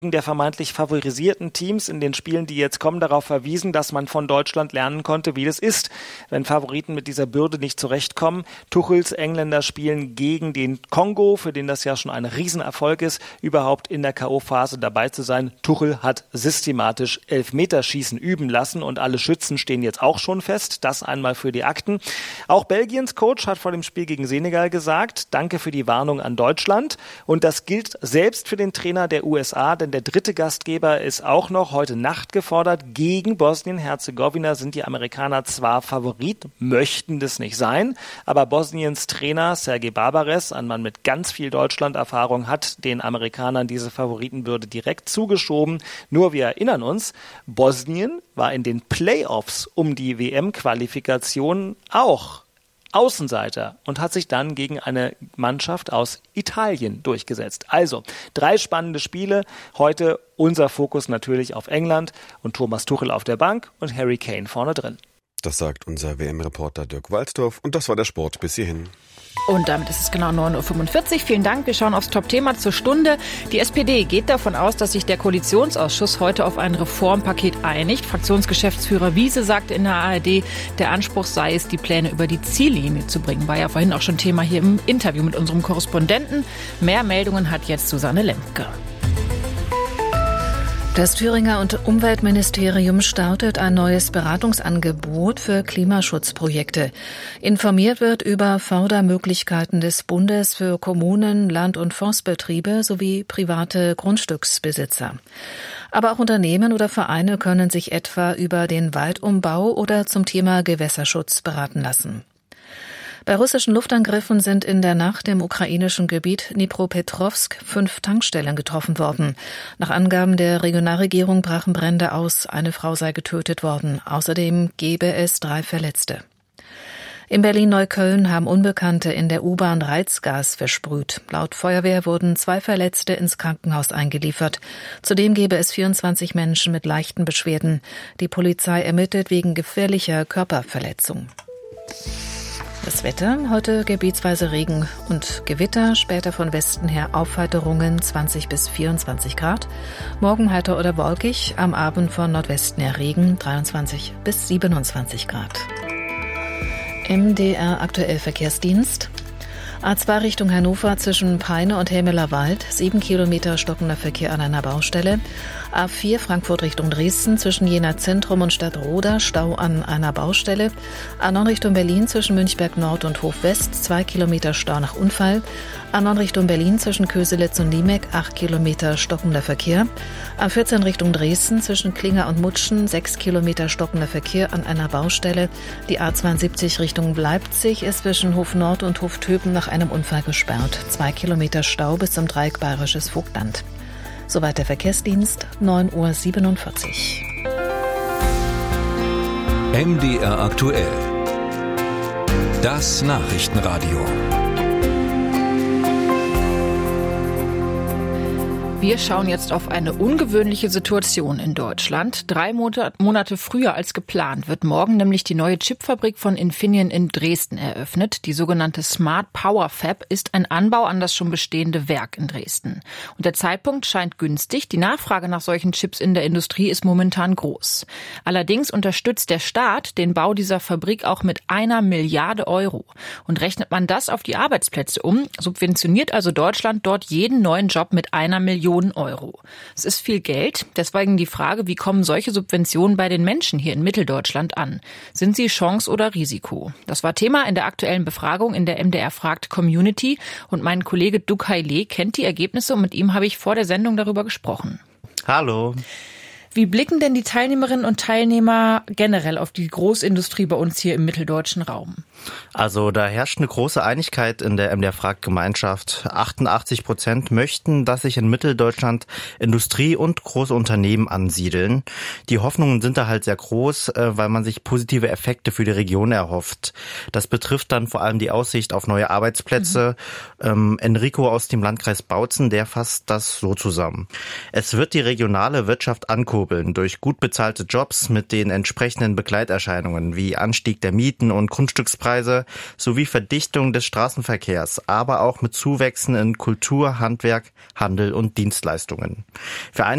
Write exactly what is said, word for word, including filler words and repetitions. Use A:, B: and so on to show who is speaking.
A: der vermeintlich favorisierten Teams in den Spielen, die jetzt kommen, darauf verwiesen, dass man von Deutschland lernen konnte, wie das ist, wenn Favoriten mit dieser Bürde nicht zurechtkommen. Tuchels Engländer spielen gegen den Kongo, für den das ja schon ein Riesenerfolg ist, überhaupt in der K O-Phase dabei zu sein. Tuchel hat systematisch Elfmeterschießen üben lassen und alle Schützen stehen jetzt auch schon fest. Das einmal für die Akten. Auch Belgiens Coach hat vor dem Spiel gegen Senegal gesagt, danke für die Warnung an Deutschland. Und das gilt selbst für den Trainer der U S A, denn der dritte Gastgeber ist auch noch heute Nacht gefordert. Gegen Bosnien-Herzegowina sind die Amerikaner zwar Favorit, möchten das nicht sein, aber Bosniens Trainer Sergej Barbares, ein Mann mit ganz viel Deutschland-Erfahrung, hat den Amerikanern diese Favoritenbürde direkt zugeschoben. Nur wir erinnern uns, Bosnien war in den Playoffs um die W M-Qualifikation auch Außenseiter und hat sich dann gegen eine Mannschaft aus Italien durchgesetzt. Also, drei spannende Spiele. Heute unser Fokus natürlich auf England und Thomas Tuchel auf der Bank und Harry Kane vorne drin.
B: Das sagt unser W M-Reporter Dirk Walzdorf und das war der Sport bis hierhin.
C: Und damit ist es genau neun Uhr fünfundvierzig. Vielen Dank. Wir schauen aufs Top-Thema zur Stunde. Die S P D geht davon aus, dass sich der Koalitionsausschuss heute auf ein Reformpaket einigt. Fraktionsgeschäftsführer Wiese sagte in der A R D, der Anspruch sei es, die Pläne über die Ziellinie zu bringen. War ja vorhin auch schon Thema hier im Interview mit unserem Korrespondenten. Mehr Meldungen hat jetzt Susanne Lemke.
D: Das Thüringer Umweltministerium startet ein neues Beratungsangebot für Klimaschutzprojekte. Informiert wird über Fördermöglichkeiten des Bundes für Kommunen, Land- und Forstbetriebe sowie private Grundstücksbesitzer. Aber auch Unternehmen oder Vereine können sich etwa über den Waldumbau oder zum Thema Gewässerschutz beraten lassen. Bei russischen Luftangriffen sind in der Nacht im ukrainischen Gebiet Dnipropetrovsk fünf Tankstellen getroffen worden. Nach Angaben der Regionalregierung brachen Brände aus, eine Frau sei getötet worden. Außerdem gebe es drei Verletzte. In Berlin-Neukölln haben Unbekannte in der U-Bahn Reizgas versprüht. Laut Feuerwehr wurden zwei Verletzte ins Krankenhaus eingeliefert. Zudem gebe es vierundzwanzig Menschen mit leichten Beschwerden. Die Polizei ermittelt wegen gefährlicher Körperverletzung. Das Wetter, heute gebietsweise Regen und Gewitter, später von Westen her Aufheiterungen zwanzig bis vierundzwanzig Grad. Morgen heiter oder wolkig, am Abend von Nordwesten her Regen dreiundzwanzig bis siebenundzwanzig Grad. M D R aktuell Verkehrsdienst. A zwei Richtung Hannover zwischen Peine und Helmelerwald, sieben Kilometer stockender Verkehr an einer Baustelle. A vier Frankfurt Richtung Dresden zwischen Jena Zentrum und Stadtroda, Stau an einer Baustelle. A neun Richtung Berlin zwischen Münchberg Nord und Hof West, zwei Kilometer Stau nach Unfall. A neun Richtung Berlin zwischen Köselitz und Liemeck, acht Kilometer stockender Verkehr. A vierzehn Richtung Dresden zwischen Klinger und Mutschen, sechs Kilometer stockender Verkehr an einer Baustelle. Die A zweiundsiebzig Richtung Leipzig ist zwischen Hof Nord und Hof Töpen nach einem Unfall gesperrt. Zwei Kilometer Stau bis zum Dreieck Bayerisches Vogtland. Soweit der Verkehrsdienst, neun Uhr siebenundvierzig.
E: M D R aktuell. Das Nachrichtenradio.
C: Wir schauen jetzt auf eine ungewöhnliche Situation in Deutschland. Drei Monate früher als geplant wird morgen nämlich die neue Chipfabrik von Infineon in Dresden eröffnet. Die sogenannte Smart Power Fab ist ein Anbau an das schon bestehende Werk in Dresden. Und der Zeitpunkt scheint günstig. Die Nachfrage nach solchen Chips in der Industrie ist momentan groß. Allerdings unterstützt der Staat den Bau dieser Fabrik auch mit einer Milliarde Euro. Und rechnet man das auf die Arbeitsplätze um, subventioniert also Deutschland dort jeden neuen Job mit einer Million Euro. Es ist viel Geld, deswegen die Frage, wie kommen solche Subventionen bei den Menschen hier in Mitteldeutschland an? Sind sie Chance oder Risiko? Das war Thema in der aktuellen Befragung in der M D R fragt Community und mein Kollege Dukay Lee kennt die Ergebnisse und mit ihm habe ich vor der Sendung darüber gesprochen.
F: Hallo.
C: Wie blicken denn die Teilnehmerinnen und Teilnehmer generell auf die Großindustrie bei uns hier im mitteldeutschen Raum?
F: Also da herrscht eine große Einigkeit in der M D R-Fragt-Gemeinschaft. achtundachtzig Prozent möchten, dass sich in Mitteldeutschland Industrie und große Unternehmen ansiedeln. Die Hoffnungen sind da halt sehr groß, weil man sich positive Effekte für die Region erhofft. Das betrifft dann vor allem die Aussicht auf neue Arbeitsplätze. Mhm. Ähm, Enrico aus dem Landkreis Bautzen, der fasst das so zusammen. Es wird die regionale Wirtschaft ankurbeln durch gut bezahlte Jobs mit den entsprechenden Begleiterscheinungen wie Anstieg der Mieten und Grundstückspreise sowie Verdichtung des Straßenverkehrs, aber auch mit Zuwächsen in Kultur, Handwerk, Handel und Dienstleistungen. Für